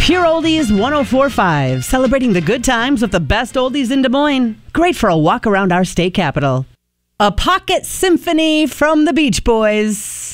Pure Oldies 104.5, celebrating the good times with the best oldies in Des Moines. Great for a walk around our state capital. A Pocket Symphony from the Beach Boys.